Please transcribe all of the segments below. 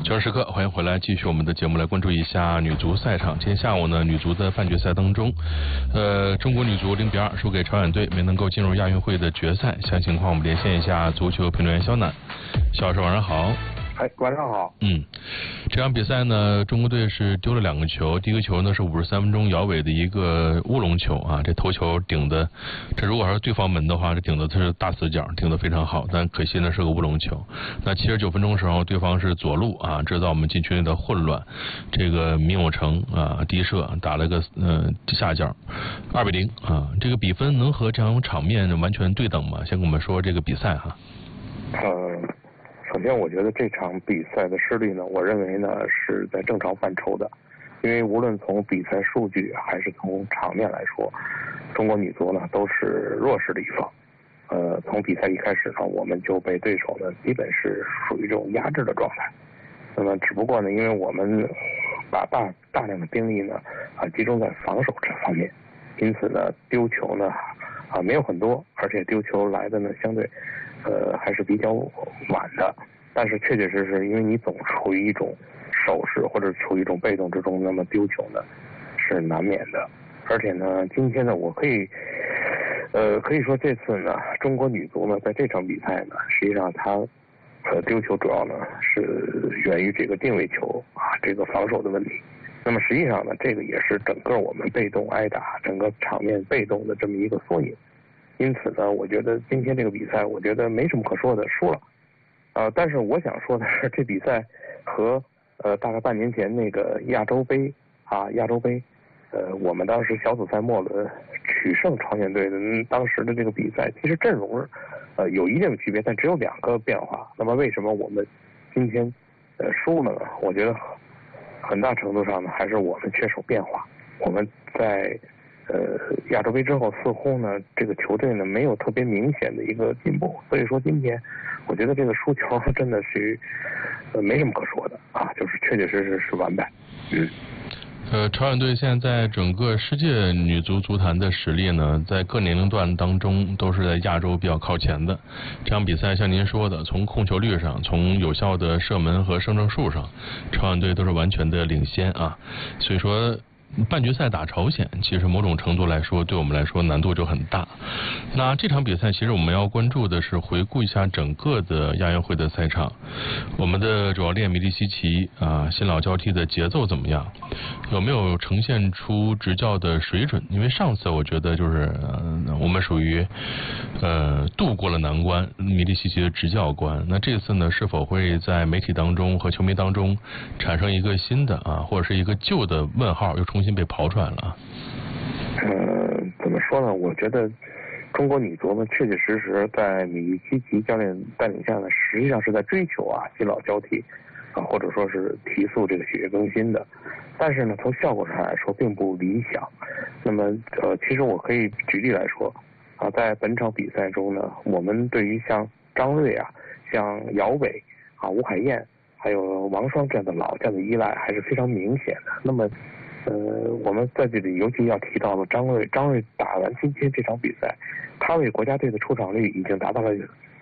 全时刻，欢迎回来，继续我们的节目，来关注一下女足赛场。今天下午呢，女足的半决赛当中，中国女足0-2输给朝鲜队，没能够进入亚运会的决赛。详细情况我们连线一下足球评论员肖楠。肖老师晚上好。 晚上好。 这场比赛呢，中国队是丢了2个球，第一个球呢是53分钟姚伟的一个乌龙球啊，这头球顶的，这如果是对方门的话，这顶的它是大死角，顶得非常好，但可惜呢是个乌龙球。那79分钟的时候，对方是左路啊，制造我们禁区内的混乱，这个闵永成啊低射打了个下角，2-0啊，这个比分能和这场场面完全对等吗？先跟我们说这个比赛哈。 首先，我觉得这场比赛的失利呢，我认为呢是在正常范畴的，因为无论从比赛数据还是从场面来说，中国女足呢都是弱势的一方。从比赛一开始呢，我们就被对手呢基本是属于这种压制的状态。那么，只不过呢，因为我们把大量的兵力呢集中在防守这方面，因此呢丢球呢没有很多，而且丢球来的呢相对还是比较晚的，但是确确实实，因为你总处于一种守势或者处于一种被动之中，那么丢球呢是难免的。而且呢，今天呢，我可以说这次呢，中国女足呢在这场比赛呢，实际上她丢球主要呢是源于这个定位球这个防守的问题。那么实际上呢，这个也是整个我们被动挨打，整个场面被动的这么一个缩影。因此呢，我觉得今天这个比赛，我觉得没什么可说的，输了。但是我想说的是，这比赛和大概半年前那个亚洲杯，我们当时小组赛末轮取胜朝鲜队的当时的这个比赛，其实阵容有一定的区别，但只有2个变化。那么为什么我们今天输了呢？我觉得很大程度上呢，还是我们缺少变化。我们在亚洲杯之后，似乎呢这个球队呢没有特别明显的一个进步，所以说今天我觉得这个输球真的是没什么可说的就是确确实实是完败。 朝鲜队现在在整个世界女足足坛的实力呢，在各年龄段当中都是在亚洲比较靠前的。这场比赛像您说的，从控球率上，从有效的射门和胜正数上，朝鲜队都是完全的领先啊。所以说半决赛打朝鲜，其实某种程度来说，对我们来说难度就很大。那这场比赛，其实我们要关注的是回顾一下整个的亚运会的赛场。我们的主教练米利西奇新老交替的节奏怎么样？有没有呈现出执教的水准？因为上次我觉得就是我们属于度过了难关，米利西奇的执教关。那这次呢，是否会在媒体当中和球迷当中产生一个新的或者是一个旧的问号，又重新被刨出来了？ 怎么说呢？我觉得中国女足呢，确确实实在米利西奇教练带领下呢，实际上是在追求新老交替或者说是提速这个血液更新的。但是呢，从效果上来说并不理想。那么其实我可以举例来说在本场比赛中呢，我们对于像张睿像姚伟吴海燕还有王霜这样的老将的依赖还是非常明显的。那么我们在这里尤其要提到了张睿打完今天这场比赛，他为国家队的出场率已经达到了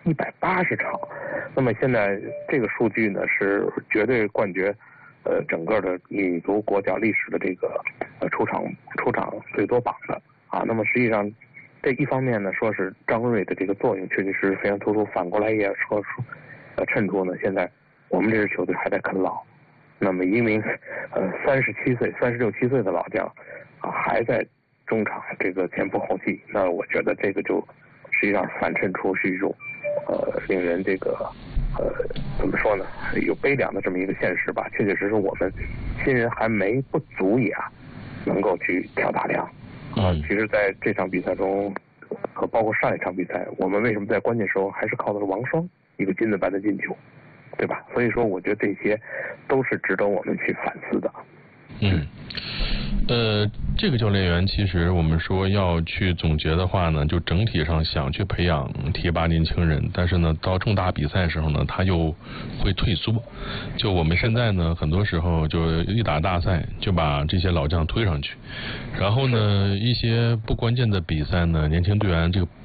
180场。那么现在这个数据呢是绝对冠绝整个的女足国脚历史的这个出场最多榜的那么实际上这一方面呢，说是张睿的这个作用确实是非常突出，反过来也说衬出呢现在我们这支球队还在啃老。那么一名36、7岁的老将还在中场这个前仆后继，那我觉得这个就实际上反衬出是一种令人这个怎么说呢，有悲凉的这么一个现实吧。确确实实我们新人还不足以能够去挑大梁其实在这场比赛中和包括上一场比赛，我们为什么在关键时候还是靠的是王霜一个金子般的进球，对吧？所以说我觉得这些都是值得我们去反思的。 这个教练员其实我们说要去总结的话呢，就整体上想去培养提拔年轻人，但是呢到重大比赛的时候呢他又会退缩。就我们现在呢很多时候就一打大赛就把这些老将推上去，然后呢一些不关键的比赛呢年轻队员这个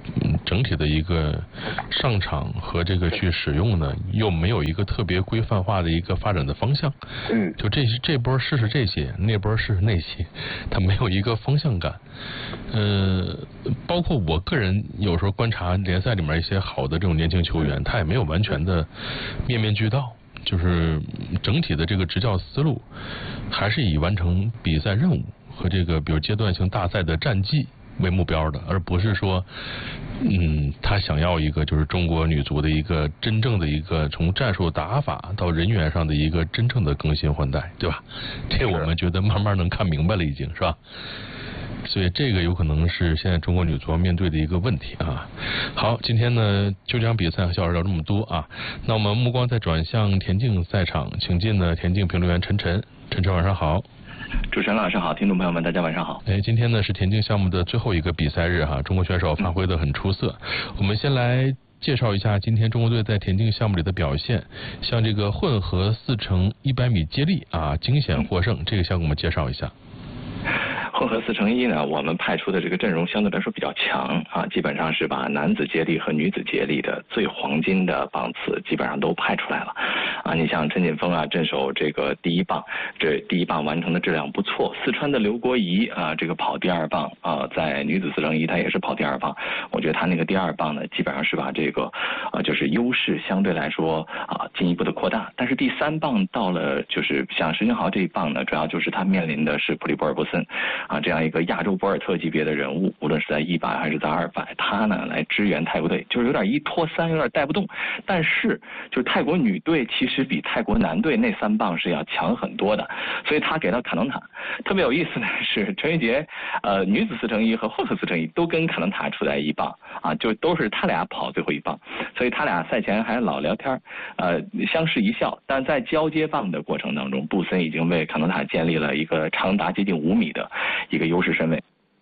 整体的一个上场和这个去使用呢，又没有一个特别规范化的一个发展的方向。就这波试试这些，那波试试那些，它没有一个方向感。包括我个人有时候观察联赛里面一些好的这种年轻球员，他也没有完全的面面俱到，就是整体的这个执教思路还是以完成比赛任务和这个比如阶段性大赛的战绩为目标的，而不是说他想要一个就是中国女足的一个真正的一个从战术打法到人员上的一个真正的更新换代，对吧？这我们觉得慢慢能看明白了，已经是吧？所以这个有可能是现在中国女足要面对的一个问题啊。好，今天呢就这场比赛和小老师聊这么多啊，那我们目光再转向田径赛场，请进呢田径评论员陈晨晚上好。 主持人老师好，听众朋友们大家晚上好。 今天呢是田径项目的最后一个比赛日哈，中国选手发挥得很出色。我们先来介绍一下今天中国队在田径项目里的表现，像这个混合4×100米接力啊，惊险获胜，这个项目我们介绍一下。 混合4×1呢，我们派出的这个阵容相对来说比较强啊，基本上是把男子接力和女子接力的最黄金的棒次基本上都派出来了啊。你像陈锦锋啊，镇守这个第一棒，这第一棒完成的质量不错。四川的刘国仪啊，这个跑第二棒啊，在女子4×1他也是跑第二棒，我觉得他那个第二棒呢，基本上是把这个就是优势相对来说进一步的扩大。但是第三棒到了就是像石俊豪这一棒呢，主要就是他面临的是普利博尔博森啊，这样一个亚洲博尔特级别的人物，无论是在100还是在200，他呢来支援泰国队，就是有点1拖3，有点带不动。但是就是泰国女队其实比泰国男队那3棒是要强很多的，所以他给到卡能塔。特别有意思的是，陈玉洁女子4×1和混合4×1都跟卡能塔处在一棒啊，就都是他俩跑最后一棒，所以他俩赛前还老聊天相视一笑。但在交接棒的过程当中，布森已经为卡能塔建立了一个长达接近5米的一个优势身位。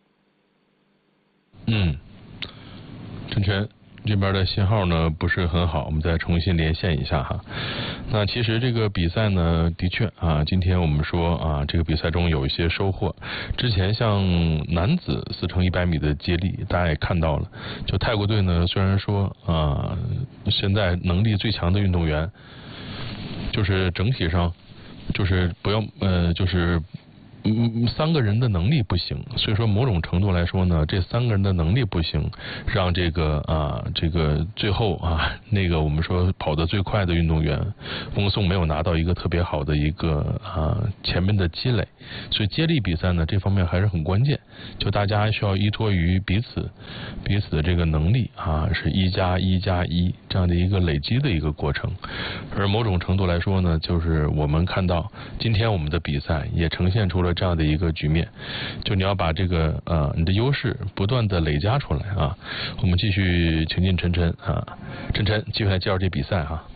陈晨这边的信号呢不是很好，我们再重新连线一下哈。那其实这个比赛呢，的确啊，今天我们说啊，这个比赛中有一些收获。之前像男子4×100米的接力，大家也看到了，就泰国队呢，虽然说现在能力最强的运动员，就是整体上就是不要就是3个人的能力不行，所以说某种程度来说呢，这3个人的能力不行，让这个这个最后那个我们说跑得最快的运动员翁颂没有拿到一个特别好的一个前面的积累，所以接力比赛呢这方面还是很关键，就大家需要依托于彼此的这个能力是1+1+1这样的一个累积的一个过程。而某种程度来说呢，就是我们看到今天我们的比赛也呈现出了这样的一个局面，就你要把这个你的优势不断的累加出来啊。我们继续请进陈晨继续来介绍这比赛哈。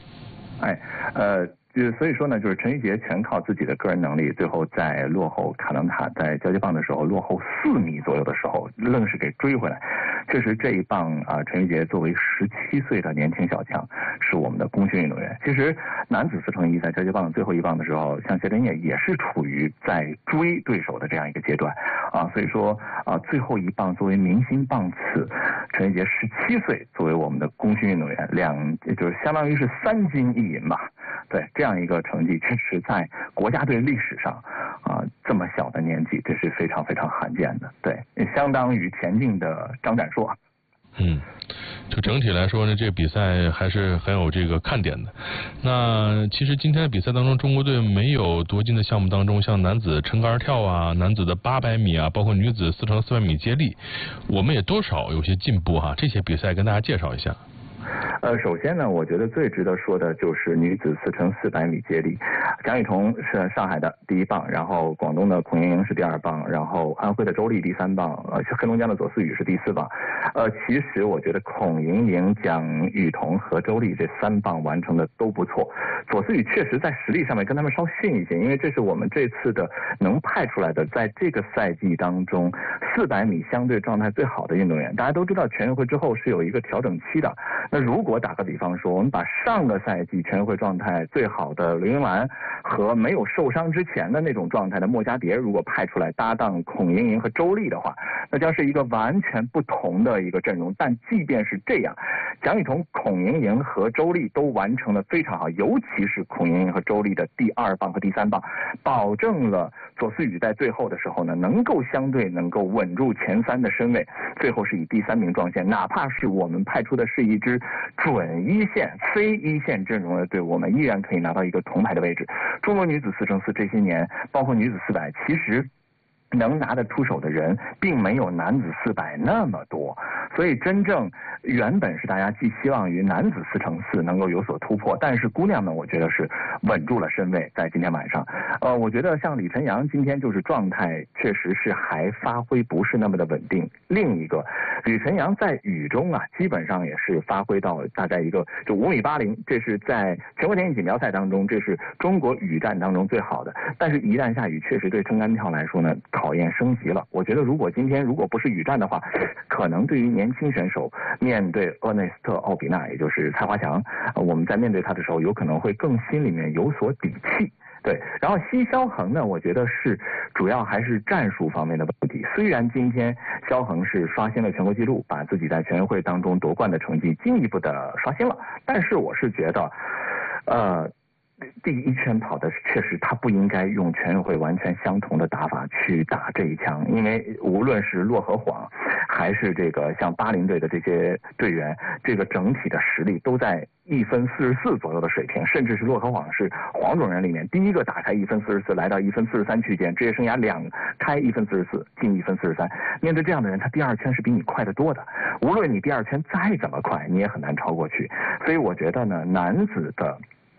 所以说呢，就是陈玉洁全靠自己的个人能力，最后在落后卡能塔在交接棒的时候落后4米左右的时候，愣是给追回来。确实这一棒陈玉洁作为17岁的年轻小将，是我们的功勋运动员。其实男子4×1在交接棒最后一棒的时候，像谢震业也是处于在追对手的这样一个阶段所以说最后一棒作为明星棒次，陈玉洁17岁作为我们的功勋运动员，就是相当于是3金1银吧。对，这样一个成绩，这是在国家队历史上这么小的年纪，这是非常非常罕见的。对，相当于田径的张展硕。 就整体来说呢，这个比赛还是很有这个看点的。那其实今天的比赛当中，中国队没有夺金的项目当中，像男子撑杆跳男子的800米包括女子4×400米接力，我们也多少有些进步这些比赛跟大家介绍一下。 首先呢，我觉得最值得说的就是女子4×400米接力，张雨桐是上海的第一棒，然后广东的孔莹莹是第2棒，然后安徽的周丽第3棒，黑龙江的左思雨是第4棒。其实我觉得孔莹莹、蒋雨桐和周丽这3棒完成的都不错，左思雨确实在实力上面跟他们稍逊一些，因为这是我们这次的能派出来的在这个赛季当中400米相对状态最好的运动员。大家都知道全运会之后是有一个调整期的，那如果果打个比方说，我们把上个赛季全运会状态最好的刘云兰和没有受伤之前的那种状态的莫家蝶，如果派出来搭档孔莹莹和周丽的话，那将是一个完全不同的一个阵容。但即便是这样，蒋雨桐、孔莹莹和周丽都完成了非常好，尤其是孔莹莹和周丽的第2棒和第3棒，保证了左思雨在最后的时候呢，能够相对能够稳住前3的身位，最后是以第3名撞线。哪怕是我们派出的是一支准一线、非一线阵容的队伍，我们依然可以拿到一个铜牌的位置。中国女子4×4这些年，包括女子400，其实能拿得出手的人并没有男子400那么多，所以真正原本是大家寄希望于男子4×4能够有所突破，但是姑娘们我觉得是稳住了身位，在今天晚上。我觉得像李晨阳今天就是状态确实是还发挥不是那么的稳定。另一个李晨阳在雨中啊，基本上也是发挥到大概一个就5.80米，这是在全国田径锦标赛当中，这是中国雨战当中最好的。但是一旦下雨，确实对撑杆跳来说呢，考验升级了。我觉得如果今天如果不是雨战的话，可能对于年轻选手面对厄内斯特·奥比纳，也就是蔡华强，我们在面对他的时候，有可能会更心里面有所底气。对，然后奚肖恒呢，我觉得是主要还是战术方面的问题。虽然今天肖恒是刷新了全国纪录，把自己在全运会当中夺冠的成绩进一步的刷新了，但是我是觉得，第一圈跑的确实他不应该用全运会完全相同的打法去打这一枪，因为无论是洛和晃还是这个像80队的这些队员，这个整体的实力都在1分44左右的水平，甚至是洛和晃是黄种人里面第一个打开1分44来到1分43区间，职业生涯2开1分44进1分43，面对这样的人，他第2圈是比你快得多的，无论你第2圈再怎么快，你也很难超过去。所以我觉得呢，男子的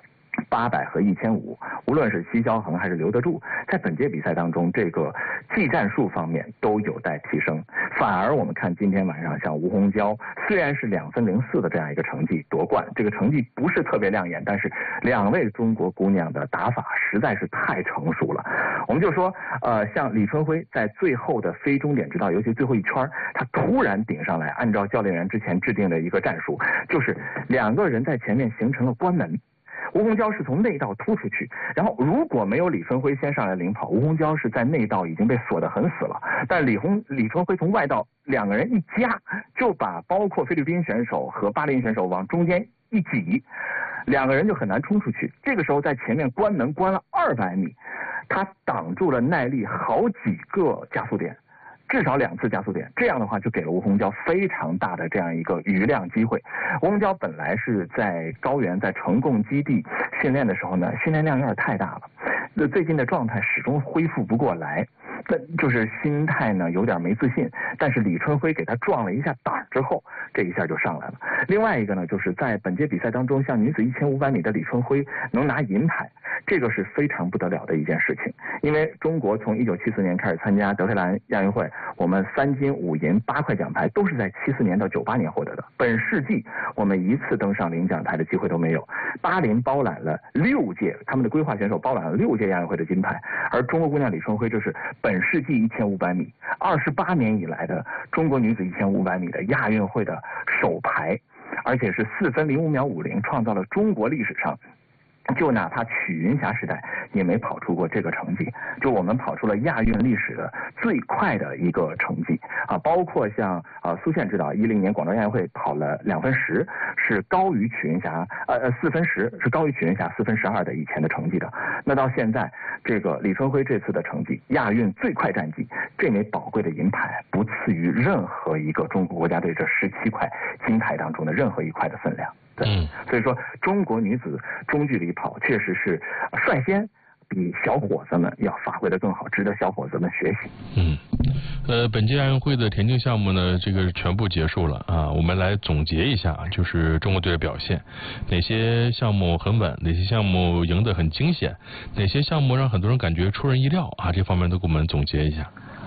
800和1500，无论是奚肖恒还是刘德柱，在本届比赛当中，这个技战术方面都有待提升。反而我们看今天晚上，像吴虹娇，虽然是2分04的这样一个成绩夺冠，这个成绩不是特别亮眼，但是2位中国姑娘的打法实在是太成熟了。我们就说，像李春辉在最后的非终点直道，尤其最后一圈，他突然顶上来，按照教练员之前制定的一个战术，就是2个人在前面形成了关门。吴虹娇是从内道突出去，然后如果没有李春辉先上来领跑，吴虹娇是在内道已经被锁得很死了。但李春辉从外道2个人一夹，就把包括菲律宾选手和巴林选手往中间一挤，2个人就很难冲出去。这个时候在前面关门关了200米，他挡住了耐力好几个加速点。至少2次加速点，这样的话就给了吴虹娇非常大的这样一个余量机会。吴虹娇本来是在高原在成贡基地训练的时候呢，训练量有点太大了，那最近的状态始终恢复不过来，就是心态呢有点没自信。但是李春辉给他壮了一下胆之后，这一下就上来了。另外一个呢，就是在本届比赛当中，像女子1500米的李春辉能拿银牌，这个是非常不得了的一件事情。因为中国从1974年开始参加德黑兰亚运会，我们3金5银8块奖牌都是在74年到98年获得的。本世纪我们1次登上领奖台的机会都没有。巴林包揽了6届，他们的规划选手包揽了6届亚运会的金牌，而中国姑娘李春辉这是本世纪1500米28年以来的中国女子1500米的亚运会的首牌，而且是4分05秒50，创造了中国历史上就哪怕曲云霞时代也没跑出过这个成绩，就我们跑出了亚运历史的最快的一个成绩啊！包括像苏倩指导10年广州亚运会跑了2分10，是高于曲云霞4分10，是高于曲云霞4分12的以前的成绩的。那到现在这个李春辉这次的成绩，亚运最快战绩，这枚宝贵的银牌不次于任何一个中国国家队这17块金牌当中的任何一块的分量。所以说中国女子中距离跑确实是率先比小伙子们要发挥得更好，值得小伙子们学习。 本届亚运会的田径项目呢，这个全部结束了啊。我们来总结一下，就是中国队的表现，哪些项目很稳，哪些项目赢得很惊险，哪些项目让很多人感觉出人意料啊，这方面都给我们总结一下。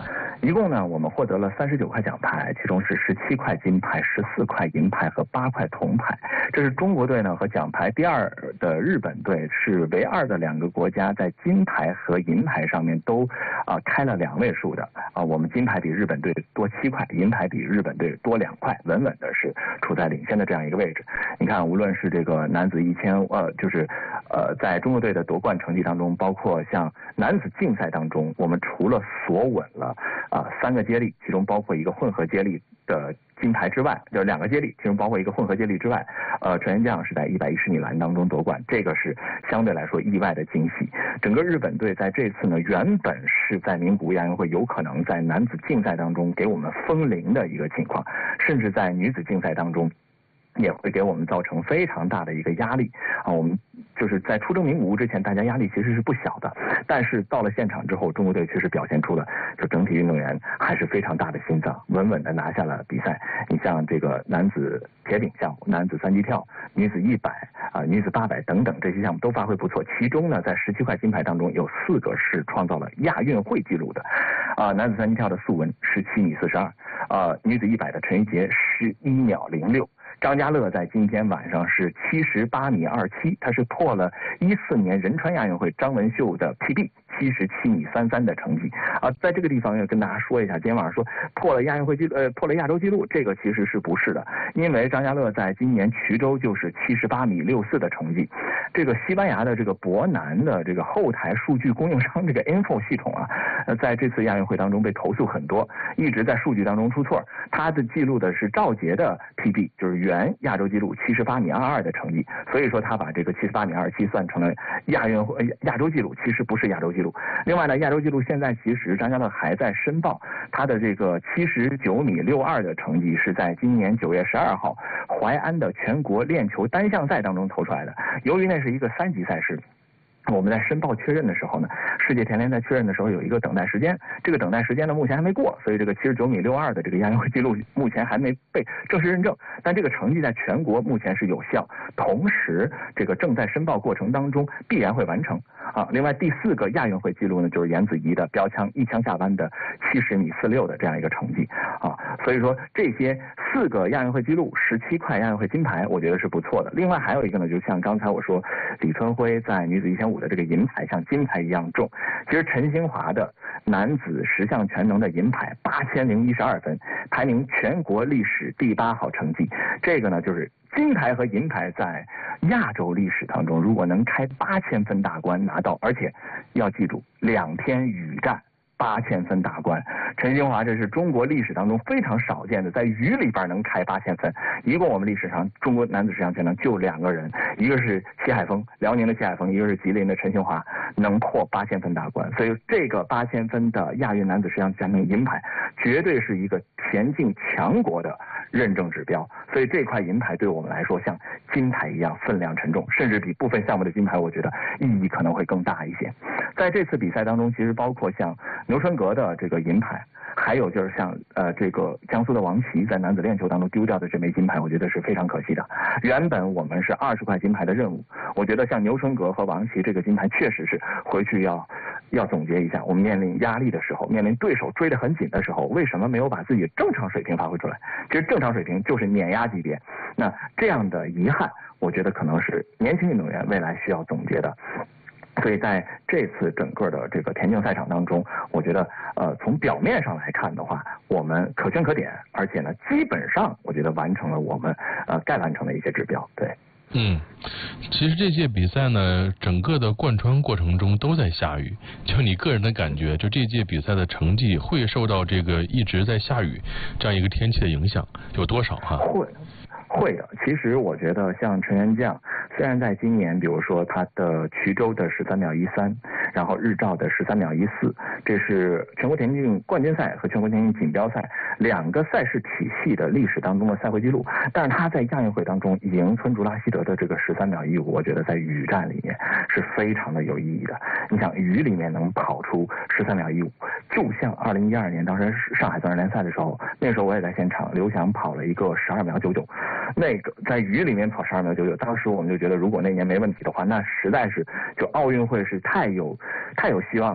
一共呢我们获得了39块奖牌，其中是17块金牌、14块银牌和8块铜牌。这是中国队呢和奖牌第2的日本队是唯二的2个国家在金牌和银牌上面都开了2位数的我们金牌比日本队多7块，银牌比日本队多2块，稳稳的是处在领先的这样一个位置。你看，无论是这个男子1000就是在中国队的夺冠成绩当中，包括像男子竞赛当中，我们除了锁稳了3个接力，其中包括一个混合接力的金牌之外，就是2个接力，其中包括一个混合接力之外，陈元将是在110米栏当中夺冠，这个是相对来说意外的惊喜。整个日本队在这次呢，原本是在名古屋亚运会有可能在男子竞赛当中给我们封陵的一个情况，甚至在女子竞赛当中也会给我们造成非常大的一个压力我们就是在出征名古屋之前，大家压力其实是不小的，但是到了现场之后，中国队确实表现出了就整体运动员还是非常大的心脏，稳稳的拿下了比赛。你像这个男子铁饼项目、男子3级跳、女子100女子800等等这些项目都发挥不错，其中呢在17块金牌当中有4个是创造了亚运会纪录的男子3级跳的素文17米42女子100的陈玉洁11秒06，张家乐在今天晚上是78米27，他是破了14年仁川亚运会张文秀的 PB 77米33的成绩在这个地方要跟大家说一下，今天晚上说破了亚运会纪录破了亚洲纪录，这个其实是不是的，因为张家乐在今年衢州就是78米64的成绩。这个西班牙的这个博南的这个后台数据供应商这个 Info 系统在这次亚运会当中被投诉很多，一直在数据当中出错。他的记录的是赵杰的 PB， 就是原亚洲纪录78米22的成绩，所以说他把这个78米27算成了亚洲纪录，其实不是亚洲纪录。另外呢，亚洲纪录现在其实张家乐还在申报他的这个79米62的成绩是在今年9月12号淮安的全国链球单项赛当中投出来的，由于那是一个3级赛事，我们在申报确认的时候呢，世界田联在确认的时候有一个等待时间，这个等待时间呢目前还没过，所以这个79米62的这个亚运会纪录目前还没被正式认证，但这个成绩在全国目前是有效，同时这个正在申报过程当中必然会完成另外第4个亚运会纪录呢就是严子怡的标枪一枪下弯的70米46的这样一个成绩所以说这些4个亚运会纪录17块亚运会金牌我觉得是不错的。另外还有一个呢，就像刚才我说李春辉在女子1500的这个银牌像金牌一样重，其实陈兴华的男子10项全能的银牌8012分，排名全国历史第8好成绩。这个呢就是金牌和银牌在亚洲历史当中如果能开8000分大关拿到，而且要记住2天雨战8000分大关，陈兴华这是中国历史当中非常少见的，在鱼里边能开8000分。一共我们历史上中国男子10项全能就2个人，一个是齐海峰，辽宁的齐海峰，一个是吉林的陈兴华，能破8000分大关。所以这个8000分的亚运男子10项全能银牌，绝对是一个田径强国的认证指标。所以这块银牌对我们来说像金牌一样分量沉重，甚至比部分项目的金牌我觉得意义可能会更大一些。在这次比赛当中，其实包括像牛春格的这个银牌，还有就是像这个江苏的王琦在男子链球当中丢掉的这枚金牌，我觉得是非常可惜的。原本我们是20块金牌的任务，我觉得像牛春格和王琦这个金牌确实是回去要总结一下，我们面临压力的时候，面临对手追得很紧的时候，为什么没有把自己正常水平发挥出来？其实正常水平就是碾压级别，那这样的遗憾我觉得可能是年轻运动员未来需要总结的。所以在这次整个的这个田径赛场当中，我觉得从表面上来看的话，我们可圈可点，而且呢基本上我觉得完成了我们该完成的一些指标。对。 其实这届比赛呢，整个的贯穿过程中都在下雨。就你个人的感觉，就这届比赛的成绩会受到这个一直在下雨这样一个天气的影响有多少会的。其实我觉得像陈元将，虽然在今年比如说他的衢州的13秒13，然后日照的13秒14，这是全国田径冠军赛和全国田径锦标赛2个赛事体系的历史当中的赛会纪录，但是他在亚运会当中赢村竹拉希德的这个13秒15，我觉得在雨战里面是非常的有意义的。你想雨里面能跑出13秒15，就像2012年当时上海钻石联赛的时候，那时候我也在现场，刘翔跑了一个12秒99，那个在雨里面跑12秒99，当时我们就觉得如果那年没问题的话，那实在是就奥运会是太有希望了。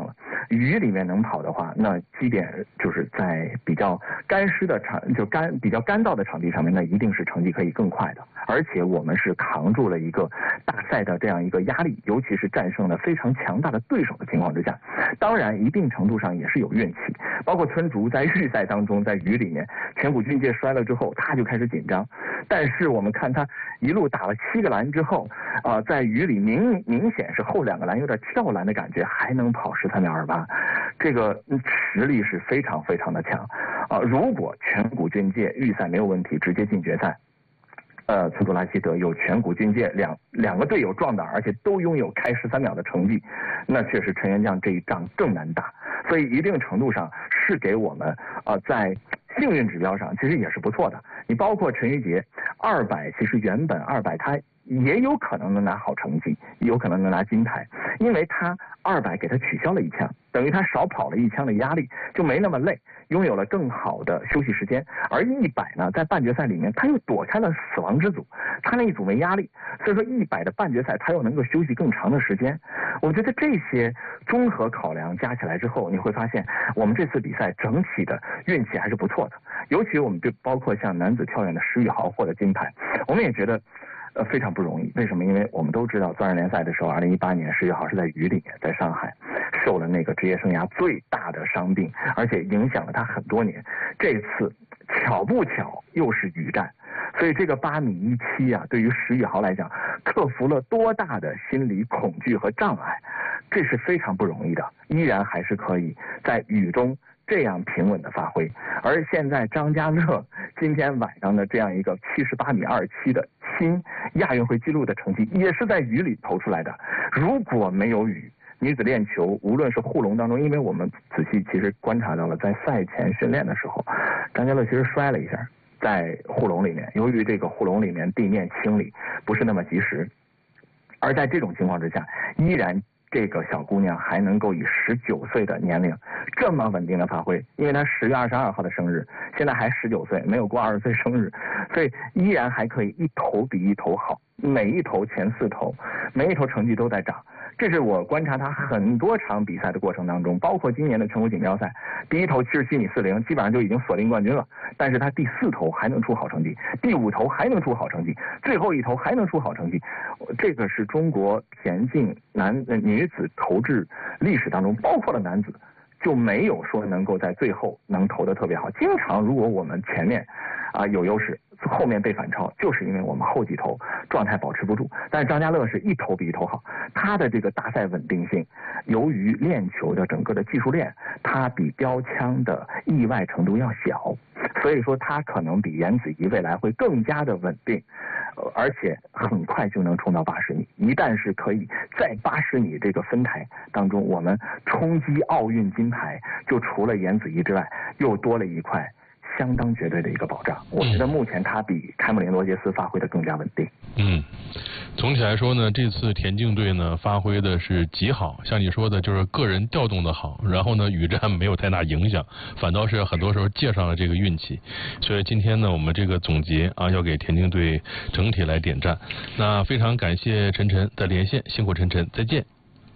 雨里面能跑的话，那基点就是在比较干湿的比较干燥的场地上面，那一定是成绩可以更快的。而且我们是扛住了一个大赛的这样一个压力，尤其是战胜了非常强大的对手的情况之下，当然一定程度上也是有运气。包括村竹在预赛当中，在雨里面全谷俊介摔了之后，他就开始紧张，但是我们看他一路打了7个栏之后，在雨里明显是后2个栏有点跳栏的感觉，还能跑13秒28，这个实力是非常非常的强。如果全谷俊介预赛没有问题，直接进决赛。村竹拉希德有全谷俊介两个队友壮胆，而且都拥有开13秒的成绩，那确实陈元将这一仗更难打。所以一定程度上是给我们在幸运指标上其实也是不错的。你包括陈玉杰200，其实原本200他也有可能能拿好成绩，有可能能拿金牌，因为他200给他取消了1枪，等于他少跑了1枪的压力，就没那么累，拥有了更好的休息时间。而100呢，在半决赛里面他又躲开了死亡之组，他那一组没压力，所以说100的半决赛他又能够休息更长的时间。我觉得这些综合考量加起来之后，你会发现我们这次比赛整体的运气还是不错的。尤其我们就包括像男子跳远的石宇豪获得金牌，我们也觉得非常不容易。为什么？因为我们都知道钻石联赛的时候2018年石宇豪是在雨里面，在上海受了那个职业生涯最大的伤病，而且影响了他很多年。这次巧不巧又是雨战，所以这个8.17米啊，对于石宇豪来讲，克服了多大的心理恐惧和障碍，这是非常不容易的，依然还是可以在雨中这样平稳的发挥。而现在张家乐今天晚上的这样一个78.27米的新亚运会纪录的成绩，也是在雨里投出来的。如果没有雨，女子链球无论是护龙当中，因为我们仔细其实观察到了，在赛前训练的时候，张家乐其实摔了一下，在护龙里面，由于这个护龙里面地面清理不是那么及时，而在这种情况之下，依然这个小姑娘还能够以19岁的年龄这么稳定的发挥，因为她10月22号的生日，现在还19岁，没有过20岁生日，所以依然还可以一投比一投好，每一投前4投，每一投成绩都在涨。这是我观察他很多场比赛的过程当中，包括今年的全国锦标赛，第一投77.40米，基本上就已经锁定冠军了。但是他第4投还能出好成绩，第5投还能出好成绩，最后1投还能出好成绩。这个是中国田径女子投掷历史当中，包括了男子，就没有说能够在最后能投得特别好。经常如果我们前面有优势，后面被反超，就是因为我们后几投状态保持不住。但是张家乐是一投比一投好，他的这个大赛稳定性，由于链球的整个的技术链，它比标枪的意外程度要小，所以说他可能比颜子怡未来会更加的稳定，而且很快就能冲到80米。一旦是可以在80米这个分台当中，我们冲击奥运金牌，就除了颜子怡之外，又多了一块相当绝对的一个保障。我觉得目前他比凯姆林罗杰斯发挥的更加稳定。 总体来说呢，这次田径队呢发挥的是极好，像你说的就是个人调动的好，然后呢雨战没有太大影响，反倒是很多时候借上了这个运气。所以今天呢我们这个总结要给田径队整体来点赞。那非常感谢陈晨的连线，辛苦陈晨，再见。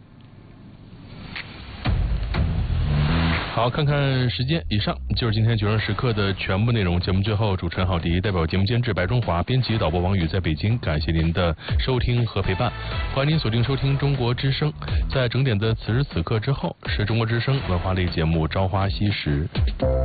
好，看看时间，以上就是今天9时时刻的全部内容。节目最后，主持人郝迪代表节目监制白中华、编辑导播王宇在北京，感谢您的收听和陪伴。欢迎您锁定收听中国之声，在整点的此时此刻之后，是中国之声文化类节目《朝花夕拾》。